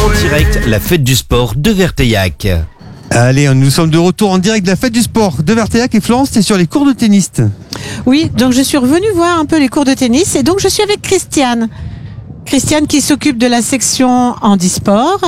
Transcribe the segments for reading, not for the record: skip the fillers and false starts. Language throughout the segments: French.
En direct, la fête du sport de Verteillac. Allez, nous sommes de retour en direct de la fête du sport de Verteillac. Et Florence, t'es sur les cours de tennis. Oui, donc je suis revenue voir un peu les cours de tennis et donc je suis avec Christiane. Christiane qui s'occupe de la section handisport.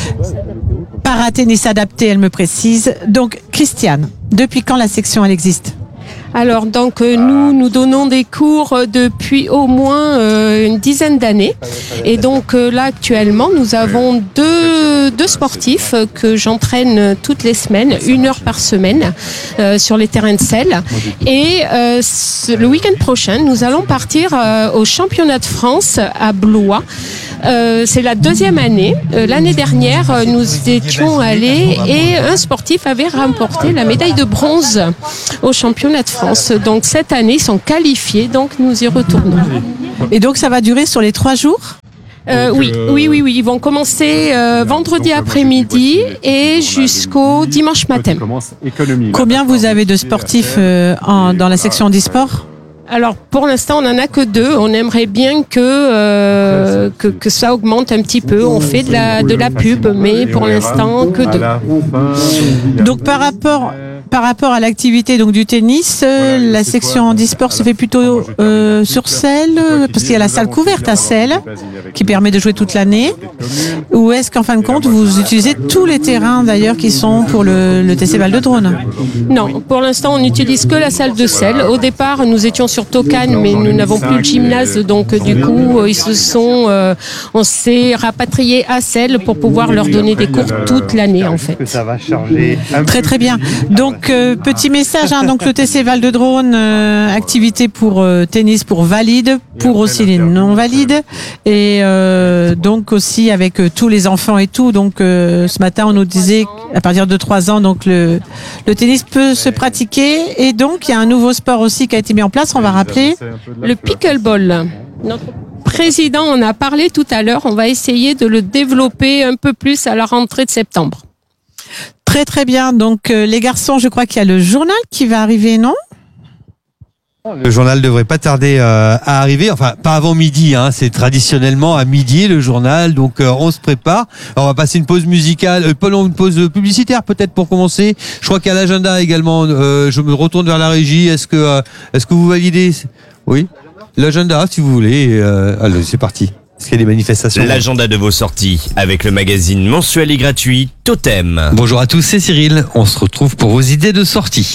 Para-tennis adapté, elle me précise. Donc Christiane, depuis quand la section elle existe ? Alors donc nous donnons des cours depuis au moins une dizaine d'années et donc là actuellement nous avons deux sportifs que j'entraîne toutes les semaines, 1 heure par semaine sur les terrains de selle et le week-end prochain nous allons partir au championnat de France à Blois. C'est la 2e année. L'année dernière, nous étions allés et un sportif avait remporté la médaille de bronze au championnat de France. Donc cette année, ils sont qualifiés, donc nous y retournons. Et donc ça va durer sur les 3 jours ? Oui. Ils vont commencer vendredi après-midi et jusqu'au dimanche matin. Combien vous avez de sportifs dans la section handisport ? Alors pour l'instant on n'en a que 2. On aimerait bien que ça augmente un petit peu. On fait de la pub, mais pour l'instant que 2. Donc par rapport à l'activité donc du tennis, la section handisport se fait plutôt sur selle, parce qu'il y a la salle couverte à Celle qui permet de jouer toute l'année. Ou est-ce qu'en fin de compte vous utilisez tous les terrains d'ailleurs qui sont pour le TC Val de Drône ? Non, pour l'instant on n'utilise que la salle de Celle. Au départ nous étions sur Tocane, mais nous n'avons plus le gymnase, donc du coup on s'est rapatrié à Celle pour pouvoir leur donner des cours toute l'année en fait. Très très bien. Donc petit message, donc le TC Val de Drône, activité pour tennis pour valides, pour aussi les non valides, et donc aussi avec tous les enfants et tout. Donc ce matin on nous disait à partir de 3 ans, donc le tennis peut se pratiquer, et donc il y a un nouveau sport aussi qui a été mis en place. On va rappeler le pickleball. Notre président en a parlé tout à l'heure. On va essayer de le développer un peu plus à la rentrée de septembre. Très très bien. Donc les garçons, je crois qu'il y a le journal qui va arriver, non ? Le journal devrait pas tarder à arriver, enfin pas avant midi, c'est traditionnellement à midi le journal, donc on se prépare. Alors, on va passer une pause musicale, une pause publicitaire peut-être pour commencer. Je crois qu'il y a l'agenda également. Je me retourne vers la régie. Est-ce que vous validez ? Oui, l'agenda si vous voulez. Allez, c'est parti. Est-ce qu'il y a des manifestations ? L'agenda de vos sorties avec le magazine mensuel et gratuit Totem. Bonjour à tous, c'est Cyril. On se retrouve pour vos idées de sortie.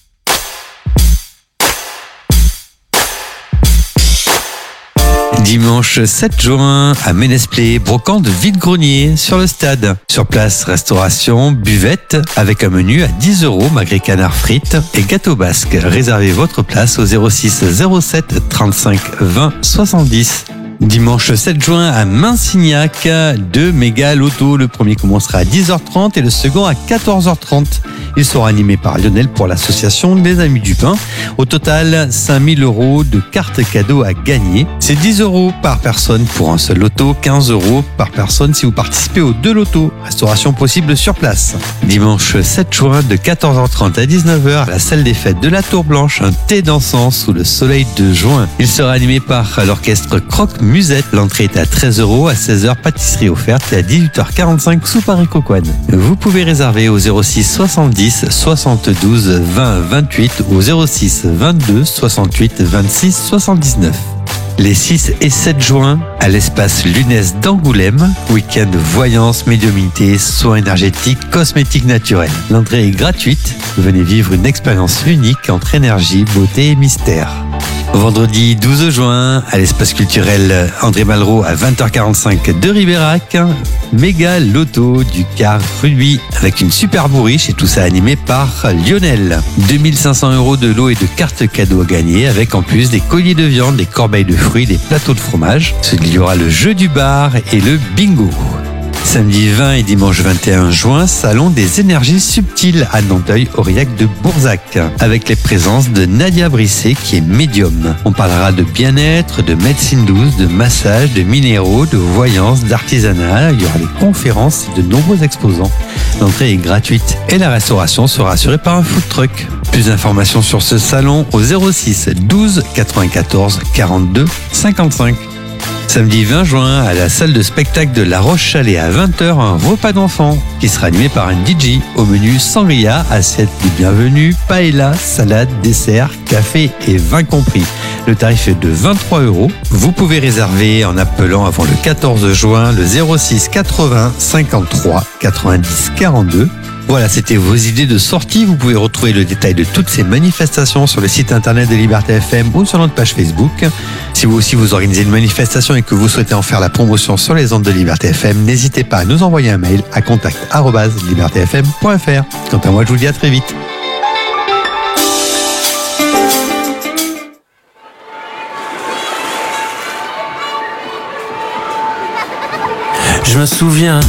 Dimanche 7 juin à Ménesplet, brocante vide-grenier sur le stade. Sur place, restauration, buvette avec un menu à 10 € magret canard frites et gâteau basque. Réservez votre place au 06 07 35 20 70. Dimanche 7 juin à Minsignac, 2 méga lotos. Le premier commencera à 10h30 et le second à 14h30. Ils seront animés par Lionel pour l'association des Amis du Pain. Au total, 5 000 € de cartes cadeaux à gagner. C'est 10 € par personne pour un seul loto, 15 € par personne si vous participez aux 2 lotos. Restauration possible sur place. Dimanche 7 juin de 14h30 à 19h à la salle des fêtes de la Tour Blanche, un thé dansant sous le soleil de juin. Il sera animé par l'orchestre Croque Musette. L'entrée est à 13 €, à 16h pâtisserie offerte et à 18h45 soupe haricots-coine. Vous pouvez réserver au 06 70 72 20 28 ou 06 22 68 26 79. Les 6 et 7 juin, à l'espace Lunès d'Angoulême, week-end voyance, médiumnité, soins énergétiques, cosmétiques naturels. L'entrée est gratuite. Venez vivre une expérience unique entre énergie, beauté et mystère. Vendredi 12 juin, à l'espace culturel André Malraux à 20h45 de Ribérac, méga loto du car rugby avec une super bourriche et tout ça animé par Lionel. 2500 € de lots et de cartes cadeaux à gagner avec en plus des colliers de viande, des corbeilles de fruits, des plateaux de fromage. Il y aura le jeu du bar et le bingo. Samedi 20 et dimanche 21 juin, salon des énergies subtiles à Nanteuil-Aurillac de Bourzac, avec les présences de Nadia Brisset qui est médium. On parlera de bien-être, de médecine douce, de massage, de minéraux, de voyance, d'artisanat. Il y aura des conférences et de nombreux exposants. L'entrée est gratuite et la restauration sera assurée par un food truck. Plus d'informations sur ce salon au 06 12 94 42 55. Samedi 20 juin, à la salle de spectacle de La Roche-Chalais à 20h, un repas d'enfants qui sera animé par un DJ. Au menu sangria, assiette de bienvenue, paella, salade, dessert, café et vin compris. Le tarif est de 23 €. Vous pouvez réserver en appelant avant le 14 juin le 06 80 53 90 42. Voilà, c'était vos idées de sortie. Vous pouvez retrouver le détail de toutes ces manifestations sur le site internet de Liberté FM ou sur notre page Facebook. Si vous aussi vous organisez une manifestation et que vous souhaitez en faire la promotion sur les ondes de Liberté FM, n'hésitez pas à nous envoyer un mail à contact@libertfm.fr. Quant à moi, je vous dis à très vite. Je me souviens